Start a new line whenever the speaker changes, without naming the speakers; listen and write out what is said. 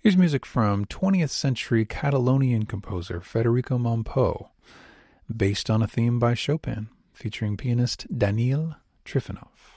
Here's music from 20th century Catalonian composer Federico Mompou, based on a theme by Chopin, featuring pianist Daniil Trifonov.